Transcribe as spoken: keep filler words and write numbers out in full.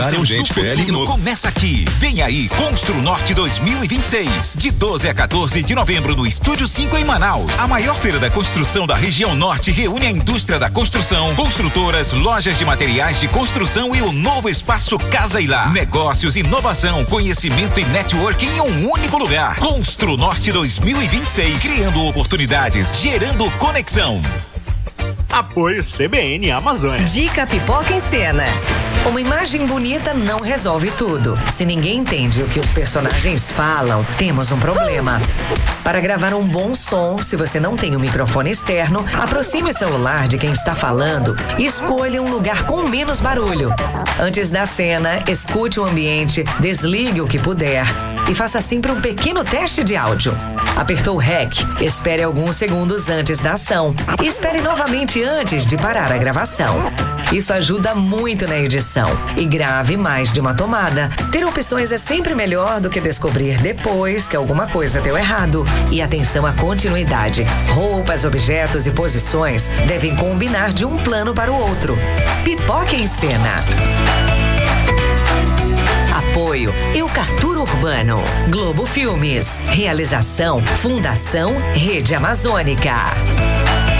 construção gente, do futuro começa aqui. Vem aí, Constru Norte dois mil e vinte e seis. De doze a quatorze de novembro no Estúdio cinco em Manaus. A maior feira da construção da região norte reúne a indústria da construção, construtoras, lojas de materiais de construção e o novo espaço Casa e Lar. Negócios, inovação, conhecimento e networking em um único lugar. Constru Norte dois mil e vinte e seis. Criando oportunidades, gerando conexão. Apoio C B N Amazônia. Dica Pipoca em Cena. Uma imagem bonita não resolve tudo. Se ninguém entende o que os personagens falam, temos um problema. Para gravar um bom som, se você não tem um microfone externo, aproxime o celular de quem está falando e escolha um lugar com menos barulho. Antes da cena, escute o ambiente, desligue o que puder e faça sempre um pequeno teste de áudio. Apertou o REC, espere alguns segundos antes da ação e espere novamente antes de parar a gravação. Isso ajuda muito na edição. E grave mais de uma tomada. Ter opções é sempre melhor do que descobrir depois que alguma coisa deu errado. E atenção à continuidade. Roupas, objetos e posições devem combinar de um plano para o outro. Pipoca em Cena. Apoio Eucatur Urbano, Globo Filmes. Realização Fundação Rede Amazônica.